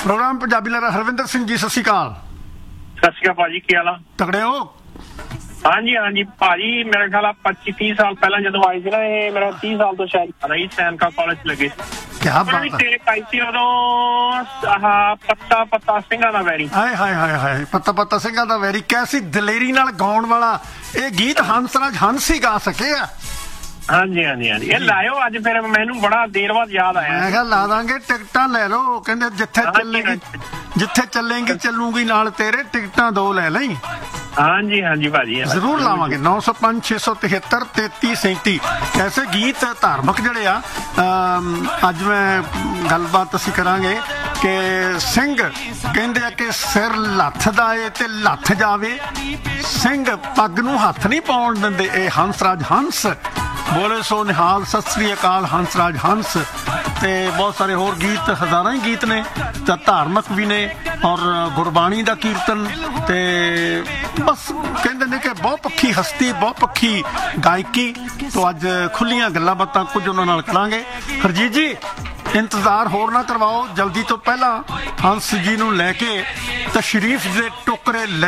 Programme Punjabi ਲਹਿਰ ਹਰਵਿੰਦਰ ਸਿੰਘ ਜੀ, ਸਤਿ ਸ਼੍ਰੀ ਅਕਾਲ। ਸਤਿ ਸ਼੍ਰੀ ਅਕਾਲ ਭਾਜੀ, ਕੀ ਹਾਲ ਆ? ਤਕੜੇ ਹੋ? ਹਾਂਜੀ ਹਾਂਜੀ ਭਾਜੀ, ਮੇਰੇ ਖਿਆਲ 25-30 ਸਾਲ ਪਹਿਲਾਂ ਜਦੋਂ ਆਏ ਸੀ ਨਾ, ਇਹ ਮੇਰਾ 30 ਸਾਲ ਤੋਂ ਸ਼ਾਇਦ ਰਹੀ ਸੈਨਿਕਾ ਕਾਲਜ ਚ ਲੱਗੇ ਸੀ। ਕਿਆ ਬਾਤ ਹੈ। ਟੇਕ ਆਈ ਸੀ ਉਦੋਂ, ਆਹ ਪੱਤਾ ਸਿੰਘਾਂ ਦਾ ਵੈਰੀ। ਹਾਏ ਹਾਏ ਹਾਏ ਹਾਏ, ਪੱਤਾ ਸਿੰਘਾਂ ਦਾ ਵੈਰੀ। ਕੈਸੀ ਦਲੇਰੀ ਨਾਲ ਗਾਉਣ ਵਾਲਾ ਇਹ ਗੀਤ ਹੰਸਰਾਜ ਹੰਸ ਹੀ ਗਾ ਸਕੇ ਆ। ਹਾਂਜੀ ਹਾਂਜੀ ਹਾਂਜੀ, ਇਹ ਲਾਇਓ ਅੱਜ, ਫਿਰ ਮੈਨੂੰ ਬੜਾ ਦੇਰ ਬਾਅਦ ਯਾਦ ਆਇਆ। ਮੈਂ ਕਿਹਾ ਲਾ ਦਾਂਗੇ, ਟਿਕਟਾਂ ਲੈ ਲਓ। ਕਹਿੰਦੇ ਜਿੱਥੇ ਚੱਲੇਗੀ ਚੱਲੂਗੀ ਨਾਲ ਤੇਰੇ, ਟਿਕਟਾਂ 2 ਲੈ ਲਈ। ਹਾਂਜੀ ਹਾਂਜੀ ਭਾਜੀ, ਜ਼ਰੂਰ ਲਾਵਾਂਗੇ। 905 673 3337। ਐਸੇ ਗੀਤ ਧਾਰਮਿਕ ਜਿਹੜੇ ਆ, ਅੱਜ ਮੈਂ ਗੱਲਬਾਤ ਅਸੀਂ ਕਰਾਂਗੇ ਕਿ ਸਿੰਘ ਕਹਿੰਦੇ ਆ ਕਿ ਸਿਰ ਲੱਥਦਾ ਏ ਤੇ ਲੱਥ ਜਾਵੇ, ਸਿੰਘ ਪੱਗ ਨੂੰ ਹੱਥ ਨਹੀਂ ਪਾਉਣ ਦਿੰਦੇ। ਇਹ ਹੰਸਰਾਜ ਹੰਸ ਬੋਲੇ ਸੋ ਨਿਹਾਲ, ਸਤਿ ਸ੍ਰੀ ਅਕਾਲ ਹੰਸਰਾਜ ਹੰਸ। ਤੇ ਬਹੁਤ ਸਾਰੇ ਹੋਰ ਗੀਤ, ਹਜ਼ਾਰਾਂ ਹੀ ਗੀਤ ਨੇ, ਤਾਂ ਧਾਰਮਿਕ ਵੀ ਨੇ ਔਰ ਗੁਰਬਾਣੀ ਦਾ ਕੀਰਤਨ। ਤੇ ਬਸ ਕਹਿੰਦੇ ਨੇ ਕਿ ਬਹੁਤ ਪੱਖੀ ਹਸਤੀ, ਬਹੁਤ ਪੱਖੀ ਗਾਇਕੀ। ਤੋਂ ਅੱਜ ਖੁੱਲੀਆਂ ਗੱਲਾਂ ਬਾਤਾਂ ਕੁਝ ਉਹਨਾਂ ਨਾਲ ਕਰਾਂਗੇ। ਹਰਜੀਤ ਜੀ, ਇੰਤਜ਼ਾਰ ਹੋਰ ਨਾ ਕਰਵਾਓ, ਜਲਦੀ ਤੋਂ ਪਹਿਲਾਂ ਹੰਸ ਜੀ ਨੂੰ ਲੈ ਕੇ ਤਸ਼ਰੀਫ ਦੇ ਟੋਕਰੇ